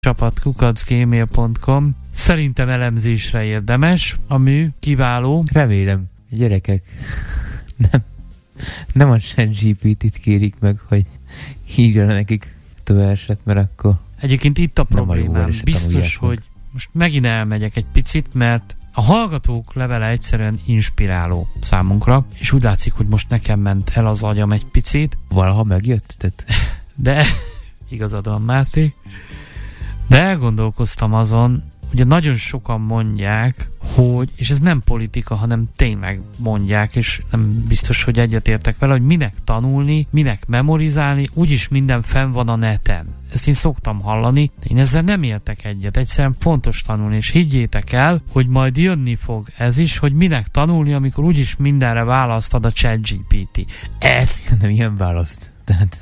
csapat@gmail.com. Szerintem elemzésre érdemes, a mű kiváló. Remélem, gyerekek, nem a ChatGPT-t kérik meg, hogy írja nekik a verset, mert akkor egyébként itt a problémám. Biztos, hogy most megint elmegyek egy picit, mert a hallgatók levele egyszerűen inspiráló számunkra, és úgy látszik, hogy most nekem ment el az agyam egy picit. Valaha megjött? Tehát... De igazad van, Máté. De elgondolkoztam azon, ugye nagyon sokan mondják, hogy, és ez nem politika, hanem tényleg mondják, és nem biztos, hogy egyetértek vele, hogy minek tanulni, minek memorizálni, úgyis minden fenn van a neten. Ezt én szoktam hallani, de én ezzel nem értek egyet. Egyszerűen fontos tanulni, és higgyétek el, hogy majd jönni fog ez is, hogy minek tanulni, amikor úgyis mindenre választad a ChatGPT. Ezt nem ilyen választ. Tehát...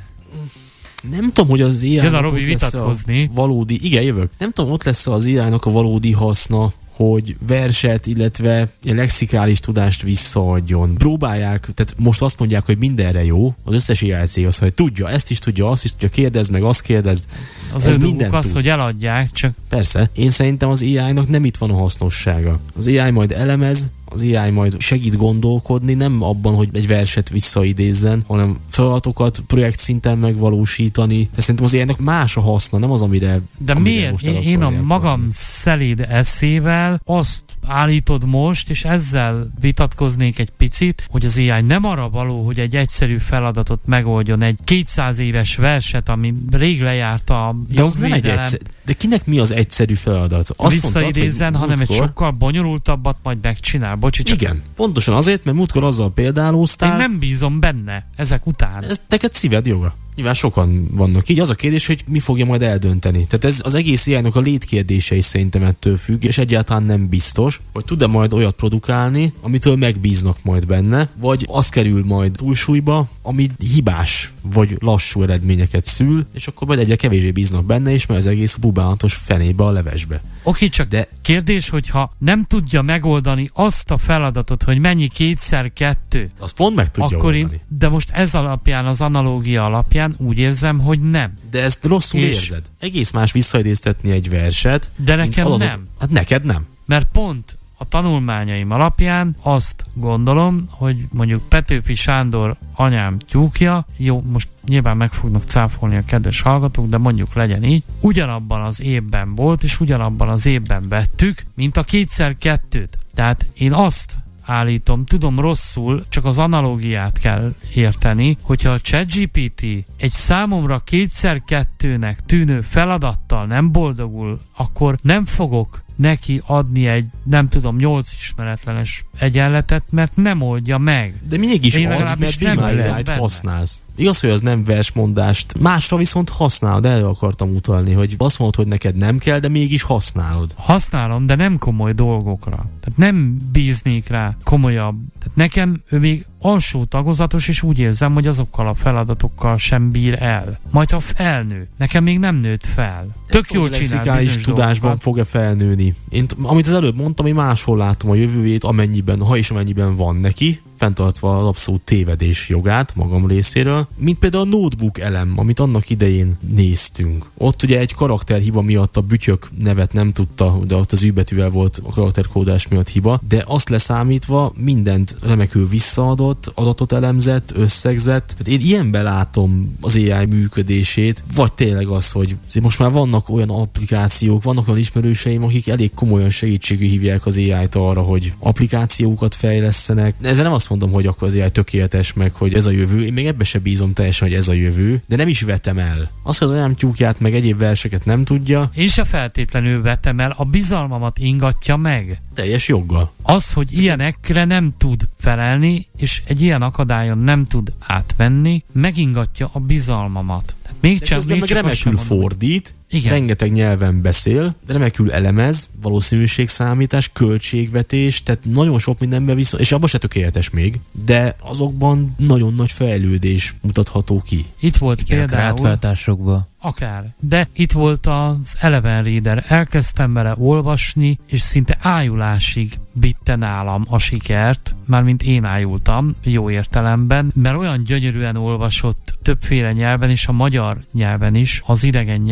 Nem tudom, hogy az AI-nak Robi vitatkozni. Valódi... Igen, jövök. Nem tudom, ott lesz az AI-nak a valódi haszna, hogy verset, illetve lexikális tudást visszaadjon. Próbálják, tehát most azt mondják, hogy mindenre jó, az összes AI cég az, hogy tudja, ezt is tudja, azt is tudja, kérdez meg, azt kérdez. Az ez minden az, hogy eladják, csak... Persze. Én szerintem az AI-nak nem itt van a hasznossága. Az AI majd elemez, az AI majd segít gondolkodni, nem abban, hogy egy verset visszaidézzen, hanem feladatokat projekt szinten megvalósítani. De szerintem az AI-nak más a haszna, nem az, amire... De miért? Én a magam szelíd eszével azt állítod most, és ezzel vitatkoznék egy picit, hogy az AI nem arra való, hogy egy egyszerű feladatot megoldjon, egy 200 éves verset, ami rég lejárt a de az nem de kinek mi az egyszerű feladat? Azt visszaidézzen, hanem egy sokkal bonyolultabbat majd megcsinál. Bocsi, csak... Igen, pontosan azért, mert múltkor azzal példálóztál. Én nem bízom benne ezek után. Ez neked szíved joga. Nyilván sokan vannak így. Az a kérdés, hogy mi fogja majd eldönteni. Tehát ez az egész AI-nak a létkérdése is szerintem ettől függ, és egyáltalán nem biztos, hogy tud-e majd olyat produkálni, amitől megbíznak majd benne, vagy az kerül majd túlsúlyba, ami hibás vagy lassú eredményeket szül, és akkor majd egyre kevésbé bíznak benne, és mert az egész bubálatos fenébe a levesbe. Oké, csak de kérdés, hogyha nem tudja megoldani azt a feladatot, hogy mennyi 2x2, azt pont meg tudja akkor oldani. de most ez alapján, az analógia alapján úgy érzem, hogy nem. De ezt rosszul érzed. Egész más visszaidéztetni egy verset. De nekem nem. Hát neked nem. Mert pont a tanulmányaim alapján azt gondolom, hogy mondjuk Petőfi Sándor anyám tyúkja, jó, most nyilván meg fognak cáfolni a kedves hallgatók, de mondjuk legyen így, ugyanabban az évben volt, és ugyanabban az évben vettük, mint a 2x2-t. Tehát én azt állítom, tudom rosszul, csak az analógiát kell érteni, hogyha a ChatGPT egy számomra 2x2-nek tűnő feladattal nem boldogul, akkor nem fogok neki adni egy, nem tudom, 8 ismeretlenes egyenletet, mert nem oldja meg. De mégis adsz, mert bimálizájt használsz. Igaz, hogy az nem versmondást, másra viszont használod, erre akartam utalni, hogy azt mondod, hogy neked nem kell, de mégis használod. Használom, de nem komoly dolgokra. Tehát nem bíznék rá komolyabb. Tehát nekem ő még alsó tagozatos, és úgy érzem, hogy azokkal a feladatokkal sem bír el. Majd ha felnő. Nekem még nem nőtt fel. Tök jól csinál bizonyos tudásban dolgokat. fog-e felnőni. Én, amit az előbb mondtam, én máshol látom a jövőjét, amennyiben, ha és amennyiben van neki, fenntartva az abszolút tévedés jogát magam részéről, mint például a notebook elem, amit annak idején néztünk. Ott ugye egy karakterhiba miatt a bütyök nevet nem tudta, de ott az ű betűvel volt a karakterkódás miatt hiba, de azt leszámítva mindent remekül visszaadott, adatot elemzett, összegzett. Tehát én ilyenben látom az AI működését, vagy tényleg az, hogy most már vannak olyan applikációk, vannak olyan ismerőseim, akik elég komolyan segítségű hívják az AI-t arra, hogy applikációkat fejlesztenek. Ezzel nem azt mondom, hogy akkor az AI tökéletes, meg hogy ez a jövő. Én még ebbe se bízom teljesen, hogy ez a jövő, de nem is vetem el. Az, hogy az anyám tyúkját, meg egyéb verseket nem tudja. Én se feltétlenül vetem el, a bizalmamat ingatja meg. Teljes joggal. Az, hogy ilyenekre nem tud felelni, és egy ilyen akadályon nem tud átmenni, megingatja a bizalmamat. Még csak meg remekül fordít, igen. Rengeteg nyelven beszél, remekül elemez, valószínűségszámítás, költségvetés, tehát nagyon sok mindenben viszont, és abban se tökéletes még, de azokban nagyon nagy fejlődés mutatható ki. Itt volt igen, például... átváltásokban. Akár. De itt volt az Eleven Reader. Elkezdtem vele olvasni, és szinte ájulásig vitte nálam a sikert, mármint én ájultam, jó értelemben, mert olyan gyönyörűen olvasott többféle nyelven, és a magyar nyelven is, az idegen nyelvre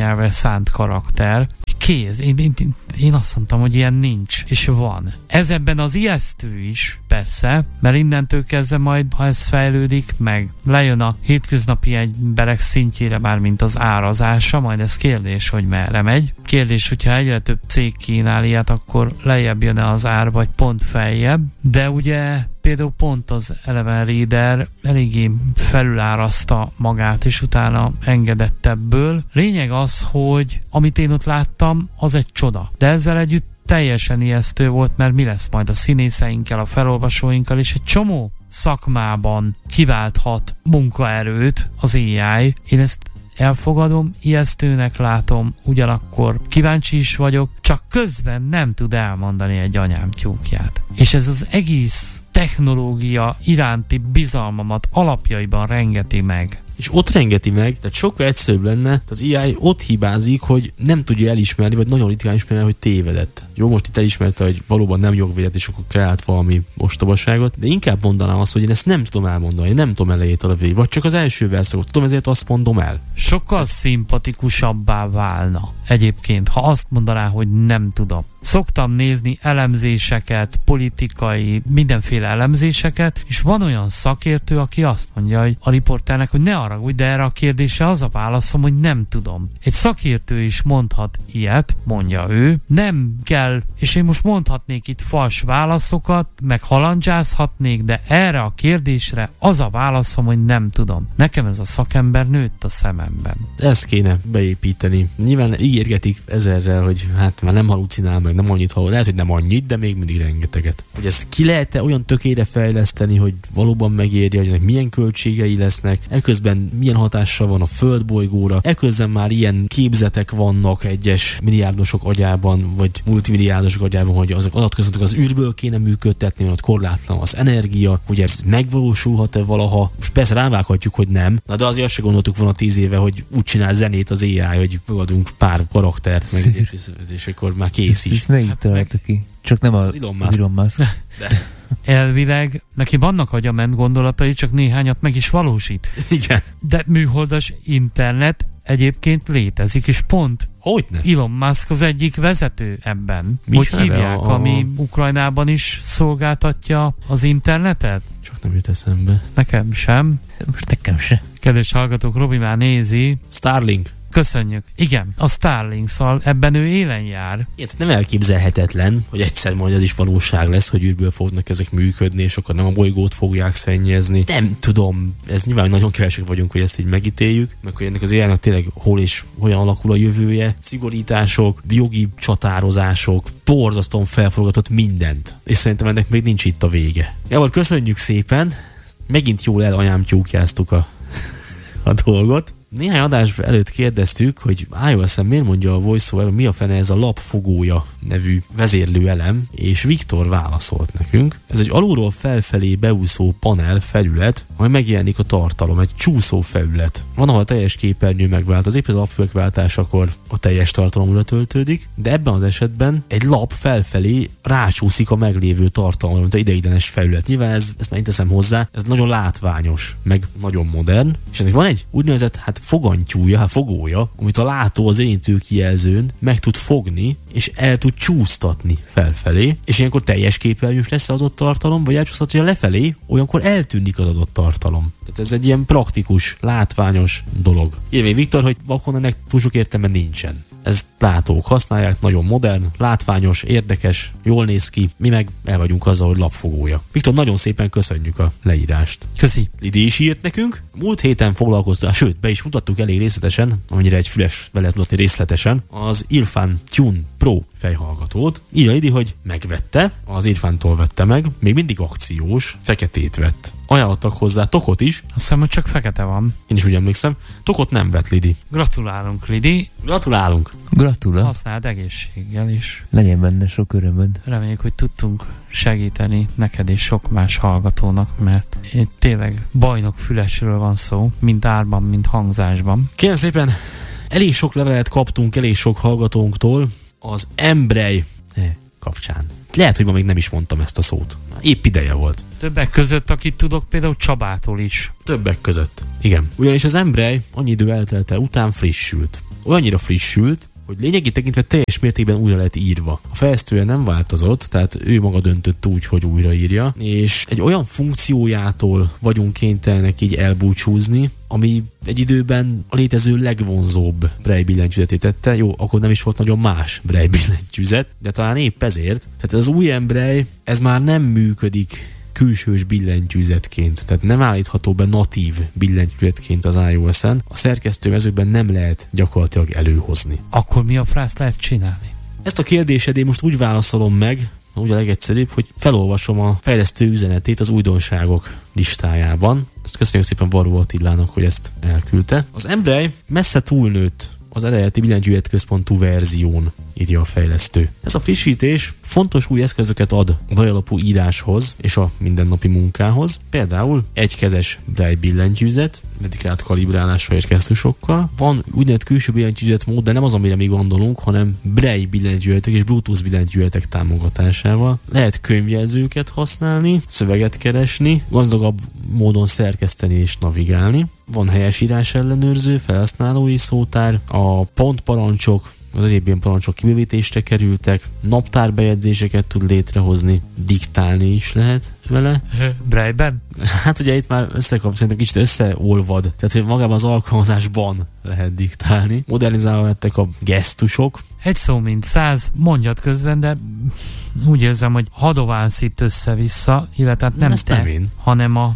szánt karakter. Kész. Én azt mondtam, hogy ilyen nincs, és van. Ez ebben az ijesztő is, persze, mert innentől kezdve majd, ha ez fejlődik, meg lejön a hétköznapi emberek szintjére, mármint az árazása, majd ez kérdés, hogy merre megy. Kérdés, hogyha egyre több cég kínál ilyet, akkor lejjebb jön-e az ár, vagy pont feljebb. De ugye például pont az Eleven Reader eléggé felülárazta magát, és utána engedett ebből. Lényeg az, hogy amit én ott láttam, az egy csoda. De ezzel együtt teljesen ijesztő volt, mert mi lesz majd a színészeinkkel, a felolvasóinkkal, és egy csomó szakmában kiválthat munkaerőt az AI. Én ezt elfogadom, ijesztőnek látom, ugyanakkor kíváncsi is vagyok, csak közben nem tud elmondani egy anyám tyúkját. És ez az egész technológia iránti bizalmamat alapjaiban rengeti meg. És ott rengeti meg, tehát sokkal egyszerűbb lenne, az AI ott hibázik, hogy nem tudja elismerni, vagy nagyon ritkán ismerni, hogy tévedett. Jó, most itt elismerte, hogy valóban nem jogvédett, és akkor kreált valami ostobaságot, de inkább mondanám azt, hogy én ezt nem tudom elmondani, nem tudom elejét a végig, vagy csak az első verszakot tudom, ezért azt mondom el. Sokkal szimpatikusabbá válna egyébként, ha azt mondaná, hogy nem tudom. Szoktam nézni elemzéseket, politikai, mindenféle elemzéseket, és van olyan szakértő, aki azt mondja, hogy a riporternek, hogy ne haragudj, de erre a kérdésre az a válaszom, hogy nem tudom. Egy szakértő is mondhat ilyet, mondja ő, nem kell, és én most mondhatnék itt fals válaszokat, meg halandzsázhatnék, de erre a kérdésre az a válaszom, hogy nem tudom. Nekem ez a szakember nőtt a szememben. Ezt kéne beépíteni. Nyilván ígérgetik ezerrel, hogy hát már nem halucinál, meg nem annyit hallod. Lehet, hogy nem annyit, de még mindig rengeteget. Hogy ezt ki lehet-e olyan tökére fejleszteni, hogy valóban megérje, hogy ennek milyen költségei lesznek, eközben milyen hatással van a földbolygóra, eközben már ilyen képzetek vannak egyes milliárdosok agyában, vagy multimilliárdosok agyában, hogy azok adatközpontok az űrből kéne működtetni, mert korlátlan az energia, hogy ez megvalósulhat-e valaha. Most persze rávághatjuk, hogy nem, de azért azt se gondoltuk volna 10 éve, hogy úgy csinál zenét az AI, hogy megadunk pár karaktert, meg és akkor már kész is. Ezt melyik találta ki? Csak nem az Elon Musk. De. Elvileg neki vannak agyament gondolatai, csak néhányat meg is valósít. Igen. De műholdas internet egyébként létezik, és pont hogyne? Elon Musk az egyik vezető ebben. Mi hogy hívják, ami Ukrajnában is szolgáltatja az internetet? Csak nem jut eszembe. Nekem sem. Most nekem sem. Kedves hallgatók, Robi már nézi. Starlink. Köszönjük. Igen, a Starlink-szal ebben ő élen jár. Ilyet nem elképzelhetetlen, hogy egyszer majd ez is valóság lesz, hogy űrből fognak ezek működni, és akkor nem a bolygót fogják szennyezni. Nem tudom, ez nyilván nagyon kevesek vagyunk, hogy ezt így megítéljük, meg hogy ennek az AI-nak tényleg hol és hogyan alakul a jövője. Szigorítások, jogi csatározások, borzasztóan felforgatott mindent. És szerintem ennek még nincs itt a vége. Jával, köszönjük szépen! Megint jól elanyámtyúkjáztuk a dolgot. Néhány adás előtt kérdeztük, hogy iOS-en miért mondja a VoiceOver, mi a fene ez a lapfogója nevű vezérlő elem, és Viktor válaszolt nekünk. Ez egy alulról felfelé beúszó panel felület, majd megjelenik a tartalom, egy csúszó felület. Van, ahol a teljes képernyő megváltozik, az lapfölkváltásakor a teljes tartalom letöltődik, de ebben az esetben egy lap felfelé rácsúszik a meglévő tartalom, mint a ideiglenes felület. Nyilván ezt már teszem hozzá, ez nagyon látványos, meg nagyon modern, és ennek van egy úgynevezett fogantyúja, fogója, amit a látó az érintő kijelzőn meg tud fogni, és el tud csúsztatni felfelé, és ilyenkor teljes képernyős lesz az adott tartalom, vagy elcsúsztatja lefelé, olyankor eltűnik az adott tartalom. Tehát ez egy ilyen praktikus, látványos dolog. Írja Viktor, hogy vakon ennek túl sok értelme nincsen. Ezt látók használják, nagyon modern, látványos, érdekes, jól néz ki, mi meg el vagyunk azzal, hogy lapfogója. Viktor, nagyon szépen köszönjük a leírást. Köszi. Lidi is írt nekünk. Múlt héten foglalkoztál, sőt, be is mutattuk elég részletesen, amennyire egy füles be lehet mutatni részletesen, az Earphone Tune Pro fejhallgatót. Írja Lidi, hogy megvette, az Earphone-tól vette meg, még mindig akciós, feketét vett. Ajánlottak hozzá tokot is. Azt hiszem, hogy csak fekete van. Én is úgy emlékszem. Tokot nem vett Lidi. Gratulálunk, Lidi. Gratulálunk. Gratulál. Használd egészséggel is. Legyen benne sok örömöd. Reméljük, hogy tudtunk segíteni neked és sok más hallgatónak, mert tényleg bajnok fülesről van szó, mind árban, mind hangzásban. Kérem szépen, elég sok levelet kaptunk, elég sok hallgatónktól az Embraer kapcsán. Lehet, hogy ma még nem is mondtam ezt a szót. Épp ideje volt. Többek között, akit tudok, például Csabától is. Többek között. Igen. Ugyanis az Embraer annyi idő eltelte után frissült. Olyannyira frissült, hogy lényegi tekintve teljes mértékben újra lett írva. A fejlesztője nem változott, tehát ő maga döntött úgy, hogy újraírja, és egy olyan funkciójától vagyunk kénytelenek így elbúcsúzni, ami egy időben a létező legvonzóbb Braille billentyűzetét tette. Jó, akkor nem is volt nagyon más Braille billentyűzet, de talán épp ezért. Tehát az új Braille, ez már nem működik külsős billentyűzetként, tehát nem állítható be natív billentyűzetként az iOS-en. A szerkesztőmezőkben nem lehet gyakorlatilag előhozni. Akkor mi a frászt lehet csinálni? Ezt a kérdésed én most úgy válaszolom meg, úgy a legegyszerűbb, hogy felolvasom a fejlesztő üzenetét az újdonságok listájában. Ezt köszönjük szépen Varró Attilának, hogy ezt elküldte. Az Braille messze túlnőtt az eredeti billentyűzetközpontú verzión, írja a fejlesztő. Ez a frissítés fontos új eszközöket ad a Braille alapú íráshoz és a mindennapi munkához. Például egykezes Braille billentyűzet, dedikált kalibrálásra és gesztusokkal. Van úgynevezett külső billentyűzet mód, de nem az, amire mi gondolunk, hanem Braille billentyűzetek és Bluetooth billentyűzetek támogatásával. Lehet könyvjelzőket használni, szöveget keresni, gazdagabb módon szerkeszteni és navigálni. Van helyesírás ellenőrző, felhasználói szótár, a pontparancsok, az egyéb ilyen parancsok kibővítésre kerültek, naptárbejegyzéseket tud létrehozni, diktálni is lehet vele. Braille-ben? Hát ugye itt már szerintem kicsit összeolvad, tehát hogy magában az alkalmazásban lehet diktálni. Modernizálva lettek a gesztusok. Egy szó mint 100, mondjad közben, de úgy érzem, hogy hadovánsz itt össze-vissza, illetve nem ezt te, nem én, hanem a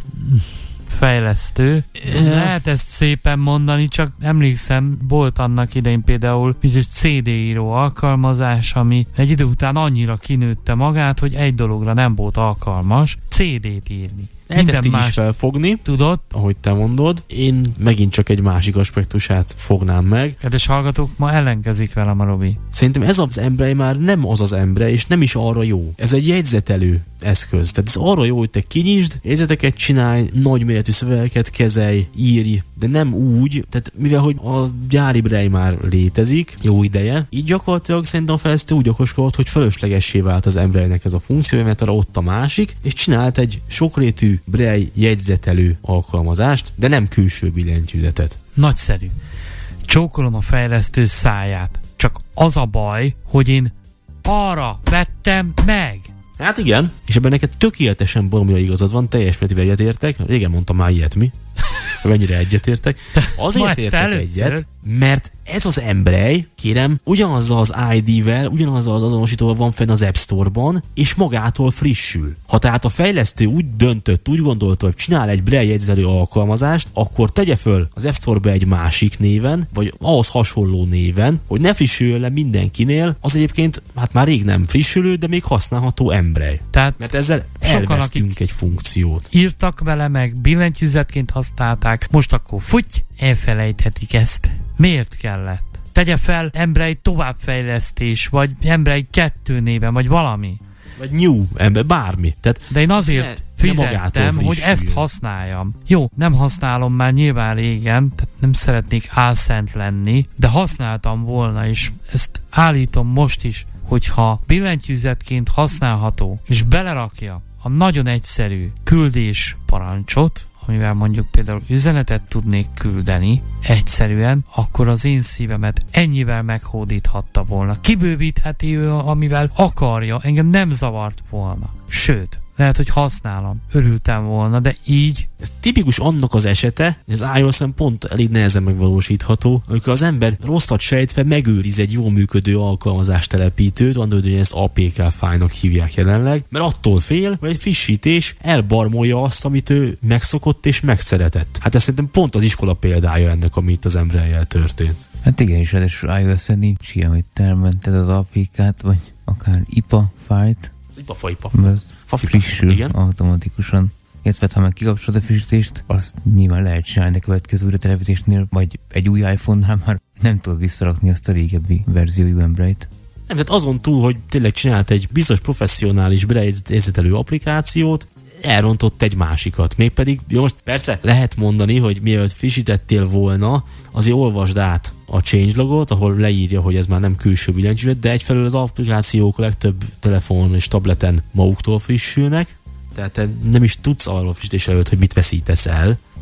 fejlesztő. Lehet ezt szépen mondani, csak emlékszem, volt annak idején például bizonyos CD-író alkalmazás, ami egy idő után annyira kinőtte magát, hogy egy dologra nem volt alkalmas, CD-t írni. Lehet ezt így is felfogni, tudod, ahogy te mondod. Én megint csak egy másik aspektusát fognám meg. Kedves hallgatók, ma ellenkezik velem a Robi. Szerintem ez az Braille már nem az Braille, és nem is arra jó. Ez egy jegyzetelő eszköz. Tehát ez arra jó, hogy te kinyisd, jegyzeteket csinálj, nagyméretű szövegeket kezelj, írj, de nem úgy, tehát mivel hogy a gyári Braille már létezik, jó ideje, így gyakorlatilag szerintem a fejlesztő úgy okoskodott, hogy fölöslegessé vált az Braille-nek ez a funkció, mert arra ott a másik, és csinált egy sokrétű Braille jegyzetelő alkalmazást, de nem külső billentyűzetet. Nagyszerű. Csókolom a fejlesztő száját. Csak az a baj, hogy én arra vettem meg. Hát igen, és ebben neked tökéletesen baromira igazad van, teljes mértékben egyetértek. Régen mondtam már ilyet, mi? Mennyire egyetértek. Azért értek egyet, mert ez az Braille, kérem, ugyanazzal az ID-vel, ugyanazzal az azonosítóval van fenn az App Store-ban, és magától frissül. Ha tehát a fejlesztő úgy döntött, úgy gondolta, hogy csinál egy Braille jegyzelő alkalmazást, akkor tegye föl az App Store-ba egy másik néven, vagy ahhoz hasonló néven, hogy ne frissüljön le mindenkinél, az egyébként hát már rég nem frissülő, de még használható Braille. Tehát mert ezzel elvesztünk egy funkciót. Írtak vele meg, billentyűzetként használták, most akkor futy, elfelejthetik ezt. Miért kellett? Tegye fel Braille továbbfejlesztés, vagy Braille 2 néven, vagy valami. Vagy New Braille, bármi. Tehát de én azért fizettem, hogy ezt használjam. Jó, nem használom már nyilván régen, tehát nem szeretnék álszent lenni, de használtam volna, és ezt állítom most is, hogyha billentyűzetként használható, és belerakja a nagyon egyszerű küldés parancsot, amivel mondjuk például üzenetet tudnék küldeni egyszerűen, akkor az én szívemet ennyivel meghódíthatta volna. Kibővítheti ő, amivel akarja, engem nem zavart volna. Sőt, lehet, hogy használom. Örültem volna, de így... Ez tipikus annak az esete, hogy az iOS-en pont elég nehezen megvalósítható, amikor az ember rosszat sejtve megőriz egy jól működő alkalmazástelepítőt, hogy ezt APK fájlnak hívják jelenleg, mert attól fél, hogy egy frissítés elbarmolja azt, amit ő megszokott és megszeretett. Hát ez szerintem pont az iskola példája ennek, amit az Braille-jel történt. Hát igen, és ráadásul iOS-en nincs ilyen, hogy termented az APK-t, vagy akár IPA fájlt. Az IPA. Frissül igen. Automatikusan. Illetve ha meg kikapcsolod a frissítést, azt nyilván lehet csinálni a következő újratelepítésnél, vagy egy új iPhone-nál már nem tudod visszarakni azt a régebbi verziójú Braille-t. Nem, tehát azon túl, hogy tényleg csinált egy biztos professzionális Braille jegyzetelő applikációt, elrontott egy másikat. Mégpedig, most persze lehet mondani, hogy mielőtt frissítettél volna, azért olvasd át a changelogot, ahol leírja, hogy ez már nem külső billentyűzet, de egyfelől az applikációk a legtöbb telefonon és tableten maguktól frissülnek, tehát te nem is tudsz arról frissítés előtt, hogy mit veszítesz el.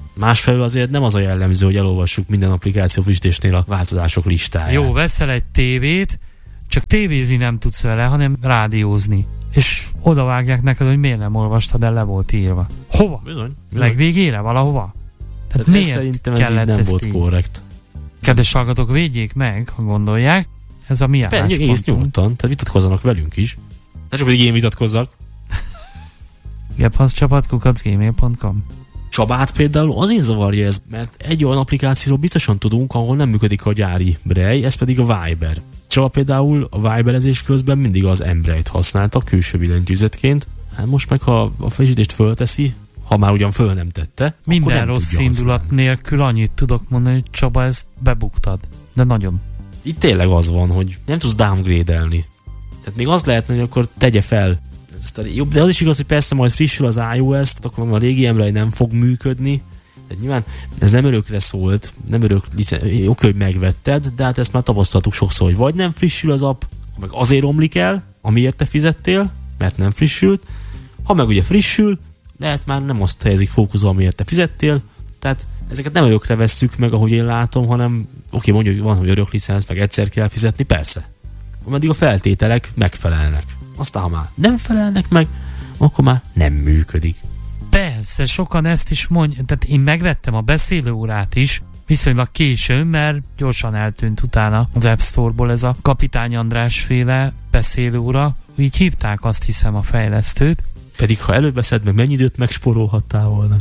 Másfelől azért nem az a jellemző, hogy elolvassuk minden applikáció frissítésnél a változások listáját. Jó, veszel egy tévét, csak tévézni nem tudsz vele, hanem rádiózni. És odavágják neked, hogy miért nem olvastad el, le volt írva. Hova? Bizony. Legvégére valahova? Tehát miért szerintem ez így nem volt korrekt. Kedves hallgatók, védjék meg, ha gondolják. Ez a mi álláspontunk. Egész nyugodtan, tehát vitatkozzanak velünk is. Ne csak, hogy én vitatkozzak. gebhaszcsapat@gmail.com. Csabát például azért zavarja ez, mert egy olyan applikációról biztosan tudunk, ahol nem működik a gyári Braille, ez pedig a Viber. Csaba például a Viberezés közben mindig az Embraille-t használta külső billentyűzetként. Hát most meg, ha a frissítést fölteszi, ha már ugyan föl nem tette, minden akkor nem rossz indulat használni. nélkül annyit tudok mondani, hogy Csaba, ezt bebuktad. De nagyon. Itt tényleg az van, hogy nem tudsz downgrade-elni. Tehát még az lehetne, hogy akkor tegye fel. De az is igaz, hogy persze majd frissül az iOS, tehát akkor a régi Embraille nem fog működni. Tehát nyilván ez nem örökre szólt, nem oké, hogy megvetted, de hát ezt már tapasztaltuk sokszor, hogy vagy nem frissül az app, meg azért omlik el, amiért te fizettél, mert nem frissült. Ha meg ugye frissül, lehet már nem azt helyezik fókuszba, amiért te fizettél. Tehát ezeket nem örökre vesszük meg, ahogy én látom, hanem oké, mondjuk, hogy van, hogy örök licensz, meg egyszer kell fizetni, persze. Ameddig a feltételek megfelelnek. Aztán, ha már nem felelnek meg, akkor már nem működik. Persze, sokan ezt is mondják. Tehát én megvettem a beszélőórát is, viszonylag későn, mert gyorsan eltűnt utána az App Store-ból ez a Kapitány András féle beszélőóra. Így hívták, azt hiszem, a fejlesztőt. Pedig ha előbb veszed meg, mennyi időt megspórolhattál volna?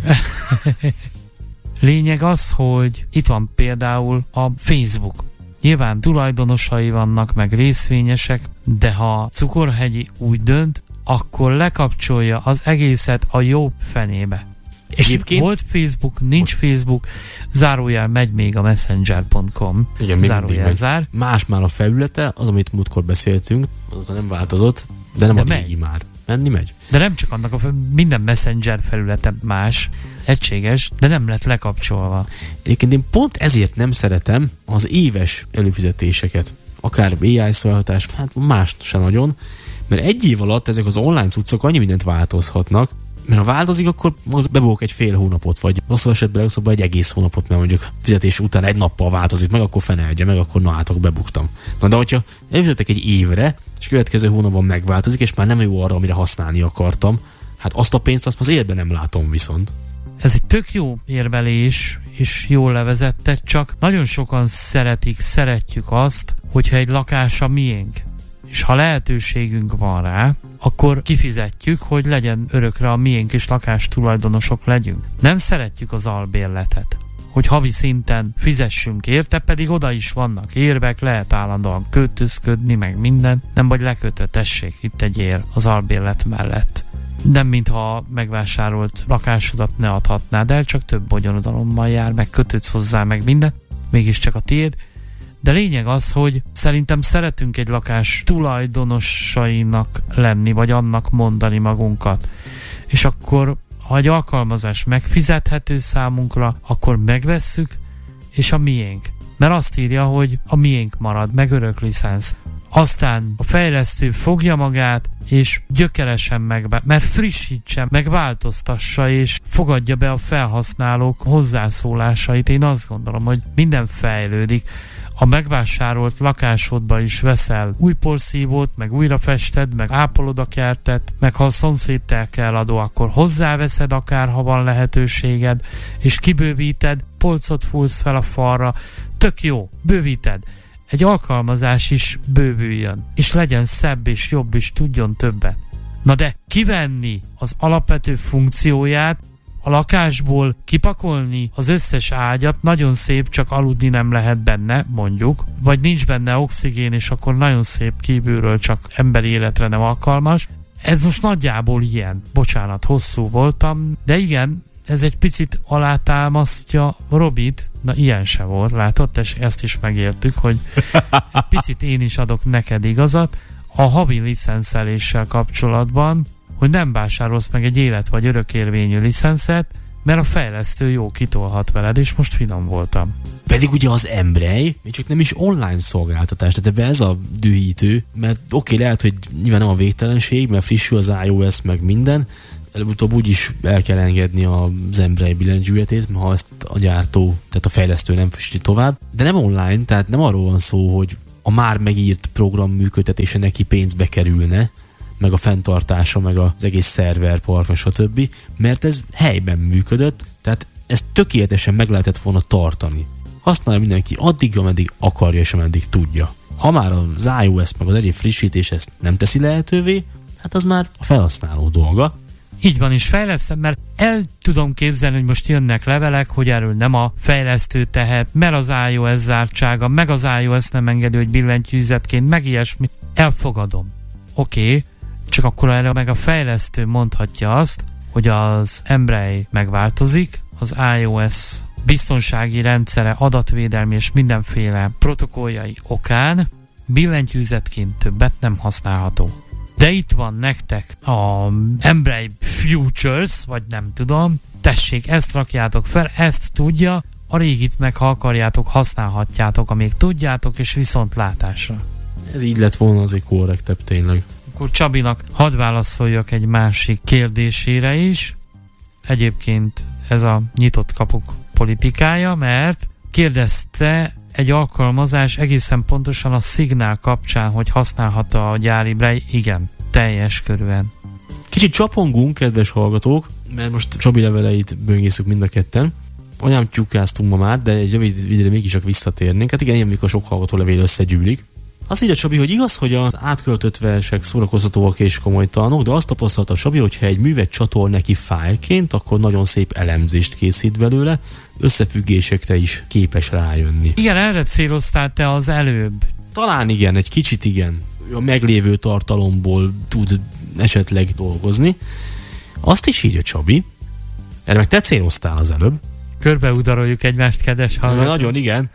Lényeg az, hogy itt van például a Facebook. Nyilván tulajdonosai vannak, meg részvényesek, de ha Cukorhegyi úgy dönt, akkor lekapcsolja az egészet a jobb fenébe. Egyébként volt Facebook, nincs Facebook, zárójel megy még a messenger.com. Igen, zárójel zár. Más már a felülete, az, amit múltkor beszéltünk, azóta nem változott, de nem de a régi már. Menni megy. De nem csak annak minden Messenger felülete más, egységes, de nem lett lekapcsolva. Egyébként én pont ezért nem szeretem az éves előfizetéseket. Akár AI szolgáltatás, hát más se nagyon, mert egy év alatt ezek az online cuccok annyi mindent változhatnak, mert ha változik, akkor bevók egy fél hónapot, vagy rosszabb esetben legszabban egy egész hónapot, mert mondjuk fizetés után egy nappal változik meg, akkor fenelje meg, akkor na hát, akkor bebuktam. Na de hogyha elfizetek egy évre, és következő hónapban megváltozik, és már nem jó arra, amire használni akartam, hát azt a pénzt azt az életben nem látom viszont. Ez egy tök jó érvelés, és jól levezetted, csak nagyon sokan szeretjük azt, hogyha egy lakás a miénk. És ha lehetőségünk van rá, akkor kifizetjük, hogy legyen örökre a miénk és lakás tulajdonosok legyünk. Nem szeretjük az albérletet, hogy havi szinten fizessünk érte, pedig oda is vannak érvek, lehet állandóan költözködni, meg minden, nem vagy lekötött, tessék, itt egy ér az albérlet mellett. Nem mintha megvásárolt lakásodat ne adhatnád el, csak több bonyolodalommal jár, meg kötődsz hozzá, meg minden, mégiscsak a tiéd. De lényeg az, hogy szerintem szeretünk egy lakás tulajdonosainak lenni, vagy annak mondani magunkat. És akkor, ha egy alkalmazás megfizethető számunkra, akkor megvesszük, és a miénk. Mert azt írja, hogy a miénk marad, meg örök licensz. Aztán a fejlesztő fogja magát, és gyökeresen mert frissítse, meg változtassa, és fogadja be a felhasználók hozzászólásait. Én azt gondolom, hogy minden fejlődik. A megvásárolt lakásodba is veszel új porszívót, meg újra fested, meg ápolod a kertet, meg ha a szomszédtel kell adó, akkor hozzáveszed akár, ha van lehetőséged, és kibővíted, polcot fúrsz fel a falra, tök jó, bővíted. Egy alkalmazás is bővüljön, és legyen szebb és jobb, és tudjon többet. Na de kivenni az alapvető funkcióját, a lakásból kipakolni az összes ágyat, nagyon szép, csak aludni nem lehet benne, mondjuk, vagy nincs benne oxigén, és akkor nagyon szép kívülről, csak emberi életre nem alkalmas. Ez most nagyjából ilyen. Bocsánat, hosszú voltam, de igen, ez egy picit alátámasztja Robit, na ilyen se volt, látod, ezt is megértük, hogy egy picit én is adok neked igazat, a havi licenszeléssel kapcsolatban, hogy nem vásárolsz meg egy élet vagy örökérvényű licenszet, mert a fejlesztő jó kitolhat veled, és most finom voltam. Pedig ugye az Embraille még csak nem is online szolgáltatás, tehát ebben ez a dühítő, mert oké, lehet, hogy nyilván nem a végtelenség, mert frissül az iOS meg minden, előbb-utóbb úgyis el kell engedni az Embraer billentyűzetét, ha ezt a gyártó, tehát a fejlesztő nem frissíti tovább. De nem online, tehát nem arról van szó, hogy a már megírt program működtetése neki pénzbe kerülne, meg a fenntartása, meg az egész szerverpark, stb. Mert ez helyben működött, tehát ezt tökéletesen meg lehetett volna tartani. Használja mindenki addig, ameddig akarja és ameddig tudja. Ha már az iOS meg az egyéb frissítés ezt nem teszi lehetővé, hát az már a felhasználó dolga. Így van, és fejlesztem, mert el tudom képzelni, hogy most jönnek levelek, hogy erről nem a fejlesztő tehet, mert az iOS zártsága, meg az iOS nem engedi, hogy billentyűzetként, meg ilyesmi. Elfogadom. Oké, csak akkor erre meg a fejlesztő mondhatja azt, hogy az Embraer megváltozik, az iOS biztonsági rendszere, adatvédelmi és mindenféle protokolljai okán billentyűzetként többet nem használható. De itt van nektek a Embraer Futures, vagy nem tudom, tessék, ezt rakjátok fel, ezt tudja, a régit meg, ha akarjátok, használhatjátok, amíg tudjátok, és viszontlátásra. Ez így lett volna azért korrektebb tényleg. Akkor Csabinak hadd válaszoljak egy másik kérdésére is. Egyébként ez a nyitott kapuk politikája, mert kérdezte egy alkalmazás egészen pontosan a Signal kapcsán, hogy használhat-e a gyári Braille. Igen, teljes körűen. Kicsit csapongunk, kedves hallgatók, mert most Csabi leveleit böngészünk mind a ketten. Anyám tyúkáztunk ma már, de egy rövid időre mégis csak visszatérnénk. Hát igen, ilyen, mikor sok hallgató levél összegyűlik. Azt írja Csabi, hogy igaz, hogy az átköltött versek szórakoztatóak és komolytalanok, de azt tapasztalta Csabi, hogy ha egy művet csatol neki fájlként, akkor nagyon szép elemzést készít belőle, összefüggésekre is képes rájönni. Igen, erre céloztál te az előbb. Talán igen, egy kicsit igen. A meglévő tartalomból tud esetleg dolgozni. Azt is írja Csabi, erre meg te céloztál az előbb. Körbeudaroljuk egymást, kedves hallgatók. Nagyon, igen.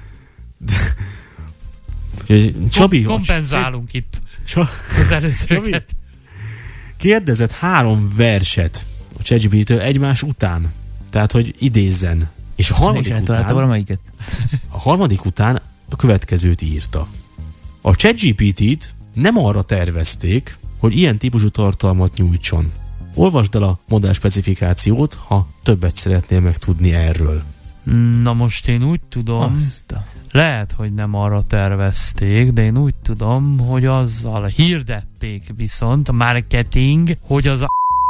Csabi, kompenzálunk itt az előzőket. Kérdezett 3 verset a ChatGPT-től egymás után. Tehát, hogy idézzen. És a harmadik után a következőt írta. A ChatGPT-t nem arra tervezték, hogy ilyen típusú tartalmat nyújtson. Olvasd el a modell specifikációt, ha többet szeretnél megtudni erről. Na most én úgy tudom, lehet, hogy nem arra tervezték, de én úgy tudom, hogy azzal hirdették viszont a marketing, hogy az a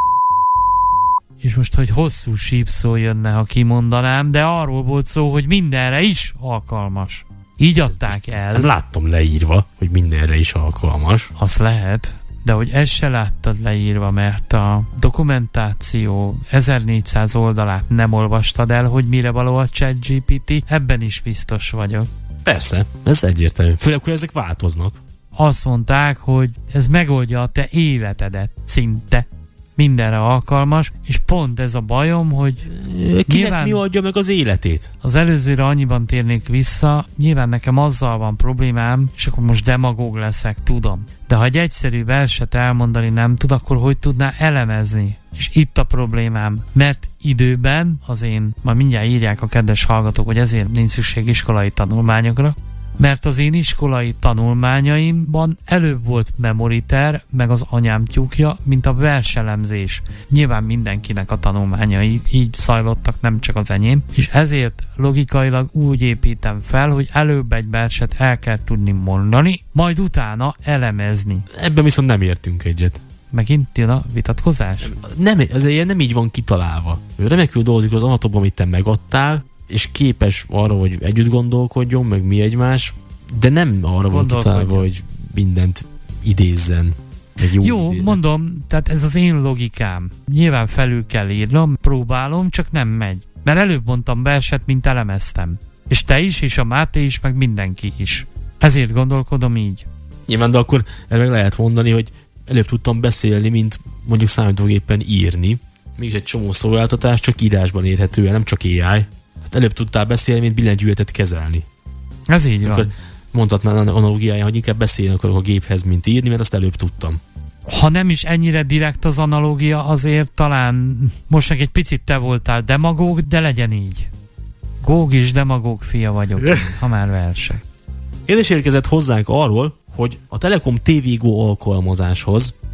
és most, hogy hosszú sípszó jönne, ha kimondanám, de arról volt szó, hogy mindenre is alkalmas. Így adták el. Nem láttam leírva, hogy mindenre is alkalmas. Azt lehet, de hogy ezt se láttad leírva, mert a dokumentáció 1400 oldalát nem olvastad el, hogy mire való a ChatGPT, ebben is biztos vagyok. Persze, ez egyértelmű. Főleg, hogy ezek változnak. Azt mondták, hogy ez megoldja a te életedet szinte. Mindenre alkalmas, és pont ez a bajom, hogy kinek mi oldja meg az életét? Az előzőre annyiban térnék vissza, nyilván nekem azzal van problémám, és akkor most demagóg leszek, tudom. De ha egy egyszerű verset elmondani nem tud, akkor hogy tudná elemezni? És itt a problémám, mert időben majd mindjárt írják a kedves hallgatók, hogy ezért nincs szükség iskolai tanulmányokra, mert az én iskolai tanulmányaimban előbb volt memoriter, meg az anyám tyúkja, mint a verselemzés. Nyilván mindenkinek a tanulmányai így zajlottak, nem csak az enyém, és ezért logikailag úgy építem fel, hogy előbb egy verset el kell tudni mondani, majd utána elemezni. Ebben viszont nem értünk egyet. Megint jön a vitatkozás? Nem, ez ilyen nem így van kitalálva. Ő remekül dolgozik az anatomban, amit te megadtál, és képes arra, hogy együtt gondolkodjon, meg mi egymás, de nem arra van kitalálva, hogy mindent idézzen. Jó, idézzen. Mondom, tehát ez az én logikám. Nyilván felül kell írnom, próbálom, csak nem megy. Mert előbb mondtam verset, mint elemeztem. És te is, és a Máté is, meg mindenki is. Ezért gondolkodom így. Nyilván, de akkor erre meg lehet mondani, hogy előbb tudtam beszélni, mint mondjuk számítógépen írni. Mégis egy csomó szolgáltatás csak írásban érhető el, nem csak AI. Hát előbb tudtál beszélni, mint billentyűzetet kezelni. Ez így van. Akkor mondhatnál analógiája, hogy inkább beszélni akarok a géphez, mint írni, mert azt előbb tudtam. Ha nem is ennyire direkt az analógia, azért talán most meg egy picit te voltál demagóg, de legyen így. Góg is demagóg fia vagyok, ha már versek. Kérdés érkezett hozzánk arról, hogy a Telekom TV Go alkalmazáshoz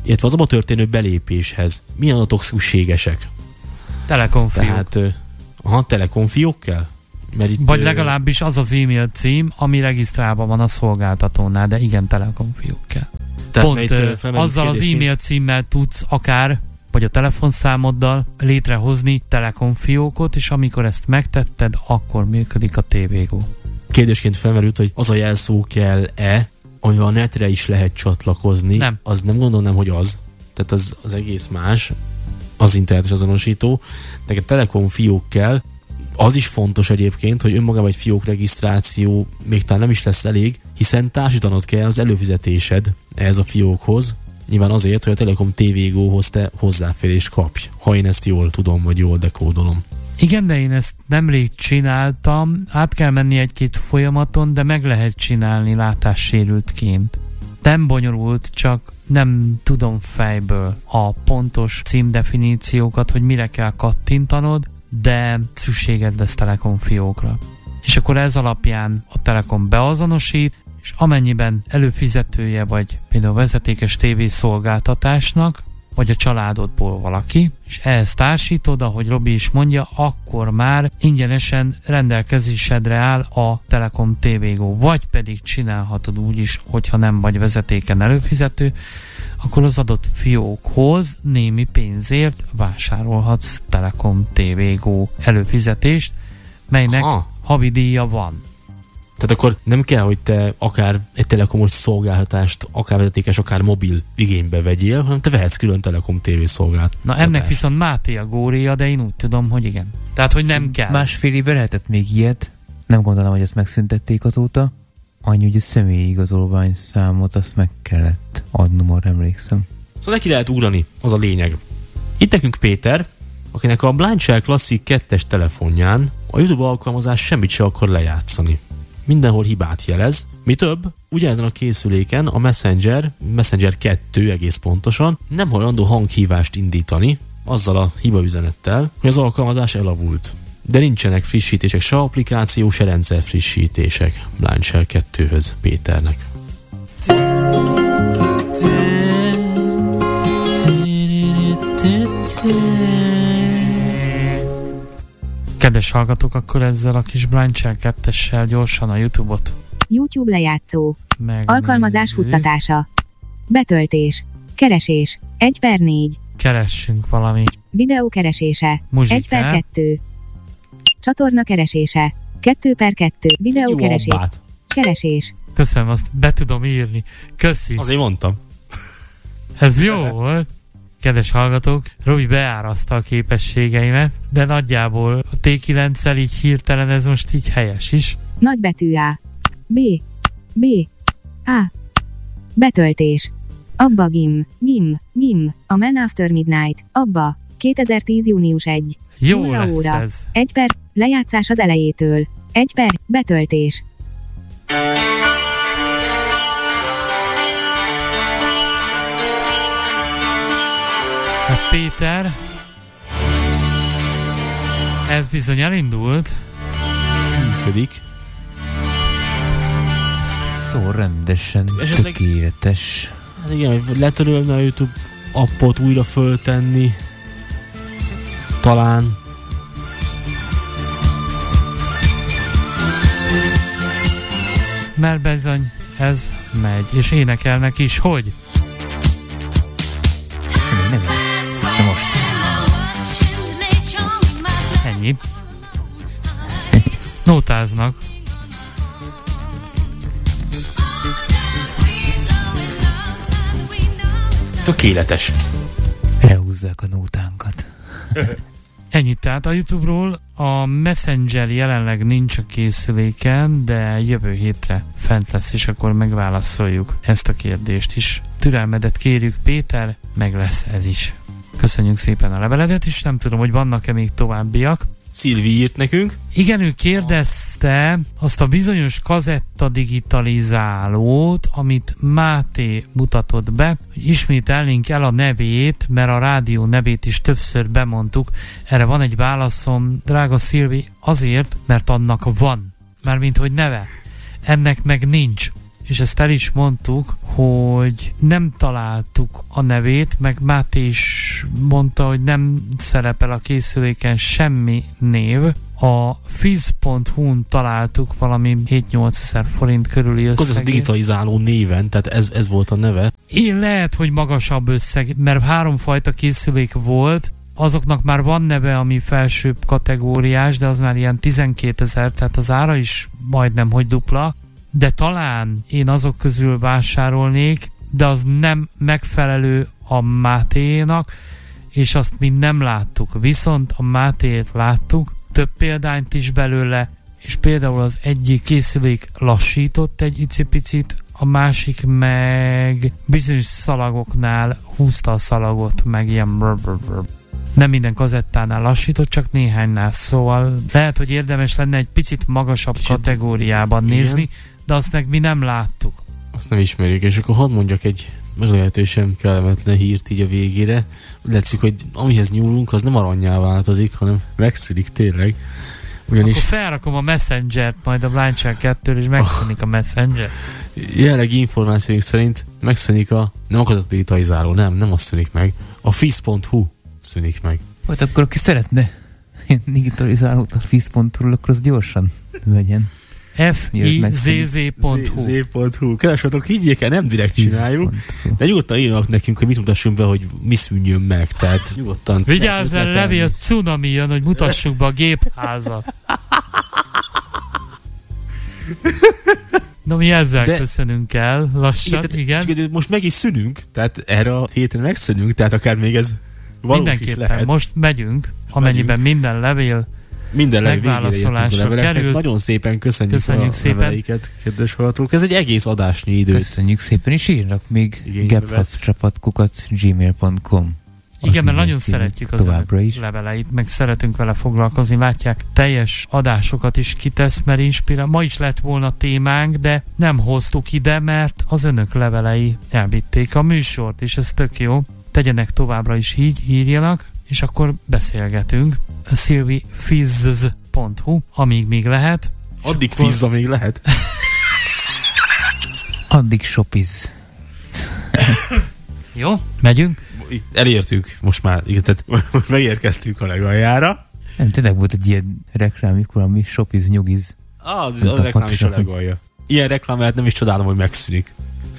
illetve az abba történő belépéshez milyen adatok szükségesek? Telekomfiók. Tehát, telekomfiók kell? Mert itt, vagy legalábbis az az e-mail cím, ami regisztrálva van a szolgáltatónál, de igen, telekomfiók kell. Pont azzal az e-mail címmel tudsz akár, vagy a telefonszámoddal létrehozni telekomfiókot, és amikor ezt megtetted, akkor működik a TVGO. Kérdésként felmerült, hogy az a jelszó kell-e, amivel a netre is lehet csatlakozni. Nem. Az nem gondolnám, hogy az. Tehát az egész más, az internetes azonosító. Neked telekomfiók kell. Az is fontos egyébként, hogy önmagában egy fiók regisztráció még talán nem is lesz elég, hiszen társítanod kell az előfizetésed ehhez a fiókhoz. Nyilván azért, hogy a Telekom TVGO-hoz te hozzáférést kapj, ha én ezt jól tudom, vagy jól dekódolom. Igen, de én ezt nemrég csináltam, át kell menni egy-két folyamaton, de meg lehet csinálni látássérültként. Nem bonyolult, csak nem tudom fejből a pontos címdefiníciókat, hogy mire kell kattintanod, de szükséged lesz Telekom fiókra. És akkor ez alapján a Telekom beazonosít, és amennyiben előfizetője vagy például vezetékes tévészolgáltatásnak, vagy a családodból valaki, és ehhez társítod, ahogy Robi is mondja, akkor már ingyenesen rendelkezésedre áll a Telekom TVGO, vagy pedig csinálhatod úgy is, hogyha nem vagy vezetéken előfizető, akkor az adott fiókhoz némi pénzért vásárolhatsz Telekom TVGO előfizetést, melynek havidíja van. Tehát akkor nem kell, hogy te akár egy telekomos szolgáltatást, akár vezetékes, akár mobil igénybe vegyél, hanem te vehetsz külön Telekom TV szolgáltatást. Na ennek viszont Máté a góréja, de én úgy tudom, hogy igen. Tehát, hogy nem kell. Másfél évvel lehetett még ilyet, nem gondolom, hogy ezt megszüntették azóta. Annyi, hogy a személyi igazolvány számot azt meg kellett adnom, arra emlékszem. Szóval neki lehet ugrani, az a lényeg. Itt nekünk Péter, akinek a Blind Shell Classic 2-es telefonján a YouTube alkalmazás semmit se akar lejátszani. Mindenhol hibát jelez. Mi több, ugyanezen a készüléken a Messenger 2 egész pontosan nem hajlandó hanghívást indítani, azzal a hibaüzenettel, hogy az alkalmazás elavult. De nincsenek frissítések, se applikáció, se rendszer frissítések Blind Shell 2-höz Péternek. Kedves hallgatók, akkor ezzel a kis Blind Shell 2-essel gyorsan a YouTube-ot. YouTube lejátszó. Megnézzük. Alkalmazás futtatása. Betöltés. Keresés. 1/4. Keressünk valami. Videó keresése. Muzsikát. 1/2. Csatorna keresése. 2/2. Videó keresés. Keresés. Köszönöm, azt be tudom írni. Köszi. Azért mondtam. Ez jó volt. Kedves hallgatók, Robi beáraszta a képességeimet, de nagyjából a T9-szel így hirtelen ez most így helyes is. Nagybetű A. B. A. Betöltés. Abba Gim. A Man After Midnight. Abba. 2010. június 1. Jó 0 lesz óra. ez. 1 perc. Lejátszás az elejétől. 1 perc. Betöltés. Hát Péter, ez bizony elindult. Ez működik. Szó rendesen tökéletes. Hát igen, hogy letörölne a YouTube appot újra föltenni. Talán. Mert bizony ez megy, és énekelnek is, hogy? Nem most. Ennyi. Nótáznak. Tökéletes. Elhúzzák a nótánkat. Ennyit tehát a YouTube-ról. A Messenger jelenleg nincs a készüléken, de jövő hétre fent lesz, és akkor megválaszoljuk ezt a kérdést is. Türelmedet kérjük, Péter, meg lesz ez is. Köszönjük szépen a leveledet, és nem tudom, hogy vannak-e még továbbiak. Szilvi írt nekünk. Igen, ő kérdezte azt a bizonyos kazetta digitalizálót, amit Máté mutatott be, hogy ismételnénk el a nevét, mert a rádió nevét is többször bemondtuk. Erre van egy válaszom, drága Szilvi, azért, mert annak van. Mármint, hogy neve. Ennek meg nincs. és ezt el is mondtuk, hogy nem találtuk a nevét, meg Máté is mondta, hogy nem szerepel a készüléken semmi név. A Fizz.hu-n találtuk valami 7-8 ezer forint körüli összegét. Az a digitalizáló néven, tehát ez volt a neve. Én lehet, hogy magasabb összeg, mert 3 fajta készülék volt, azoknak már van neve, ami felsőbb kategóriás, de az már ilyen 12 000, tehát az ára is majdnem, hogy dupla, de talán én azok közül vásárolnék, de az nem megfelelő a Máténak, és azt mi nem láttuk. Viszont a Mátét láttuk, több példányt is belőle, és például az egyik készülék lassított egy icipicit, a másik meg bizonyos szalagoknál húzta a szalagot, meg ilyen nem minden kazettánál lassított, csak néhánynál, szóval lehet, hogy érdemes lenne egy picit magasabb kategóriában nézni, de azt meg mi nem láttuk. Azt nem ismerjük, és akkor hadd mondjak egy meglehetősen kellemetlen hírt így a végére. Látszik, hogy amihez nyúlunk, az nem arannyá változik, hanem megszűnik tényleg. Ugyanis... Akkor felrakom a Messenger-t majd a Blindshell 2-től, és megszűnik a Messenger. Jelenlegi információink szerint megszűnik nem akar az digitalizáló, nem azt szűnik meg. A Fizz.hu szűnik meg. Vagy akkor aki szeretne digitalizálót a Fizz.hu-ról, akkor az gyorsan vegyen. Fizz.hu. Keressetek, higgyék el, nem direkt csináljuk, de nyugodtan írnak nekünk, hogy mit mutassunk be, hogy mi szűnjön meg. Tehát nyugodtan. Vigyázz el, levél, cunami jön, hogy mutassuk be a gépházat. No, mi ezzel köszönünk el lassan, igen. Most meg is szűnünk, tehát erre a héten megszűnünk, tehát akár még ez valós is lehet. Most megyünk, amennyiben minden levél megválaszolásra került. Nagyon szépen köszönjük a leveleiket, kedves hallgatók. Ez egy egész adásnyi idő. Köszönjük szépen, és írnak még gephatcsapat@gmail.com. Igen, mert nagyon szeretjük az leveleit, meg szeretünk vele foglalkozni. Látják, teljes adásokat is kitesz, mert inspirál. Ma is lett volna témánk, de nem hoztuk ide, mert az önök levelei elvitték a műsort, és ez tök jó. Tegyenek továbbra is így, írjanak, és akkor beszélgetünk. A silvifizz.hu, amíg még lehet. Addig akkor... fizz, amíg lehet. Addig shopiz. Jó, megyünk. Elértük most már, tehát most megérkeztünk a legaljára. Nem, tényleg volt egy ilyen reklám, mikor ami shopiz, nyugiz. Az a reklám is a legalja. Ilyen reklám lehet, nem is csodálom, hogy megszűnik.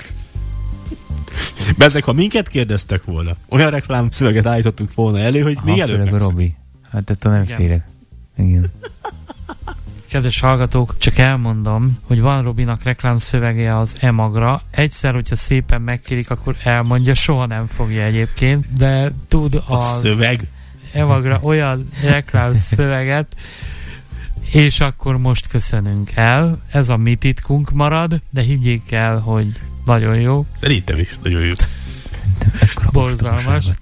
Bezzeg, ha minket kérdeztek volna, olyan reklám szöveget állítottunk volna elő, hogy még előbb megszűnik. A Robi. Hát ettől nem félek. Igen. Kedves hallgatók, csak elmondom, hogy van Robinak reklámszövege az Emagra. Egyszer, hogyha szépen megkérik, akkor elmondja, soha nem fogja egyébként, de tud a szöveg Emagra olyan reklámszöveget, és akkor most köszönünk el. Ez a mi titkunk marad, de higgyék el, hogy nagyon jó. Szerintem is nagyon jó. Borzalmas.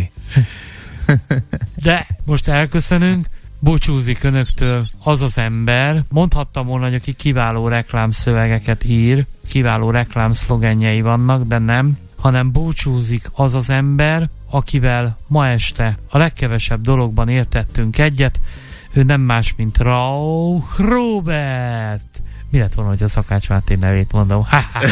De most elköszönünk. Búcsúzik önöktől az az ember, mondhattam volna, hogy aki kiváló reklámszövegeket ír, kiváló reklámszlogenjei vannak, de nem, hanem búcsúzik az az ember, akivel ma este a legkevesebb dologban értettünk egyet. Ő nem más, mint Rauch Róbert. Mi lett volna, hogy a Szakács Máté nevét mondom?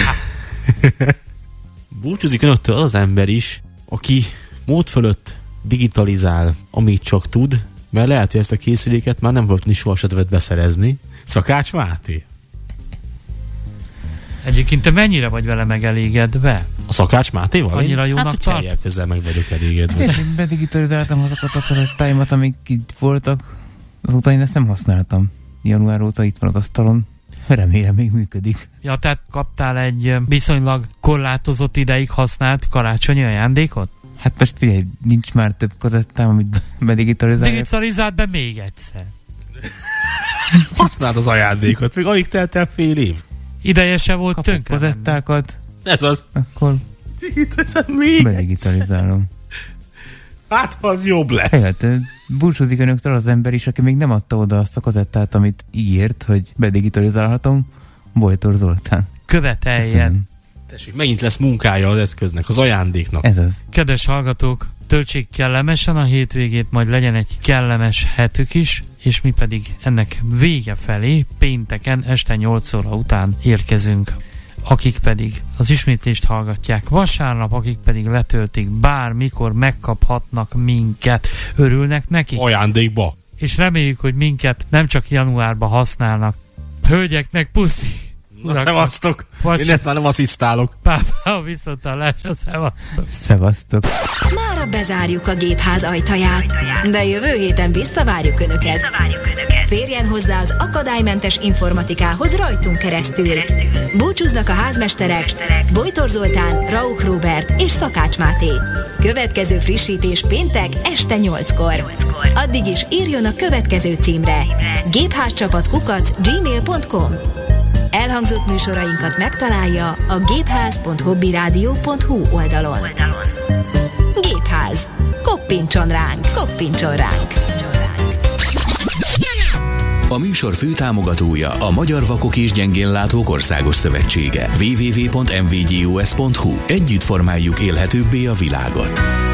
Búcsúzik önöktől az ember is, aki mód fölött digitalizál, amit csak tud, mert lehet, hogy ezt a készüléket már nem volt soha se tudod beszerezni. Szakács Máté? Egyébként te mennyire vagy vele megelégedve? A Szakács Mátéval? Annyira jónak tart? Hát, közel meg vagyok elégedve. Én bedigitalizáltam azokat a kazettáimat, amik itt voltak. Azóta én ezt nem használtam. Január óta itt van az asztalon. Remélem még működik. Ja, tehát kaptál egy viszonylag korlátozott ideig használt karácsonyi ajándékot? Hát most figyelj, nincs már több kazettám, amit bedigitalizálják. Digitalizáld be még egyszer. Használd az ajándékot, még alig telt el fél év. Ideje se volt tönkre. Kazettákat. Ez az. Akkor bedigitalizálom. Hát, az jobb lesz. Hát, búcsúzik önöktől az ember is, aki még nem adta oda azt a kazettát, amit ígért, hogy bedigitalizálhatom. Bojtor Zoltán. Követeljen. Tessék, megint lesz munkája az eszköznek, az ajándéknak. Ez az. Kedves hallgatók, töltsék kellemesen a hétvégét, majd legyen egy kellemes hetük is, és mi pedig ennek vége felé pénteken este 8 óra után érkezünk. akik pedig az ismétlést hallgatják vasárnap, akik pedig letöltik, bármikor megkaphatnak minket. Örülnek neki? Ajándékba. És reméljük, hogy minket nem csak januárban használnak. Hölgyeknek puszi! Na, szevasztok! Én ezt már nem asszisztálok. Pápa, viszontlátásra, szevasztok! Szevasztok! Mára bezárjuk a gépház ajtaját, de jövő héten visszavárjuk Önöket. Férjen hozzá az akadálymentes informatikához rajtunk keresztül. Búcsúznak a házmesterek Bojtor Zoltán, Rauch Róbert és Szakács Máté. Következő frissítés péntek este 8-kor. Addig is írjon a következő címre: gépházcsapat@gmail.com. Elhangzott műsorainkat megtalálja a gépház.hobbyradio.hu oldalon. Gépház. Koppintson ránk! Koppintson ránk! A műsor főtámogatója a Magyar Vakok és Gyengénlátók Országos Szövetsége. www.mvgus.hu. Együtt formáljuk élhetőbbé a világot.